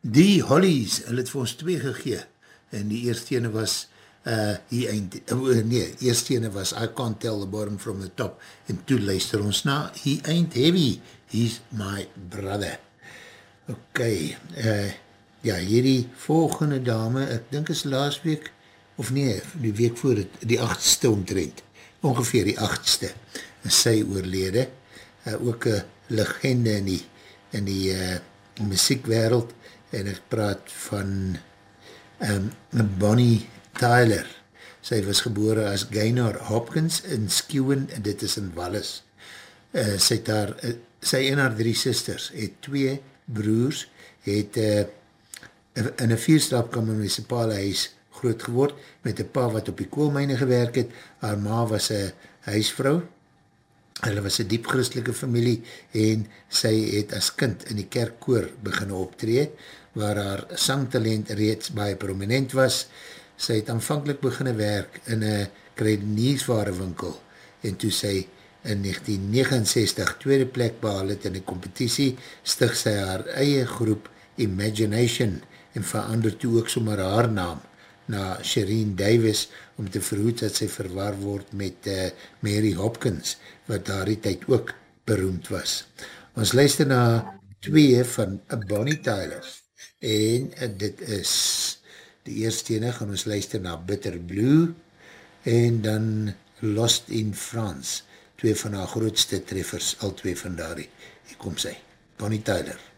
Die Hollies, hulle het vir ons twee gegee, en die eerste ene was, eerste ene was I Can't Tell the Bottom from the Top, en toe luister ons na He Ain't Heavy, He's My Brother. Ok, ja, hierdie volgende dame, ek dink is laas week, of nee, die week voor het, die 8ste omtrent, ongeveer die 8ste, is sy oorlede, ook een legende in die muziekwereld, en ek praat van Bonnie Tyler. Sy was gebore as Gaynor Hopkins in Skewen, en dit is in Wallis. Sy en haar 3 sisters, het 2 broers, het in een 4-slaapkamer municipale huis groot geword, met een pa wat op die koolmyne gewerk het. Haar ma was een huisvrou, hulle was een diep christelike familie, en sy het as kind in die kerkkoor begin optree, waar haar sangtalent reeds baie prominent was. Sy het aanvankelijk begin werk in een kruidenierswarewinkel, en toe sy in 1969 tweede plek behaal het in die competitie, stig sy haar eie groep Imagination, en verander toe ook sommer haar naam na Shireen Davis, om te verhoed dat sy verwar word met Mary Hopkins, wat daar die tyd ook beroemd was. Ons luister na 2 van Bonnie Tyler, en dit is die eerste ene, gaan ons luister na Bitter Blue, en dan Lost in France, 2 van haar grootste treffers, al 2 van daar, hier kom sy, Bonnie Tyler.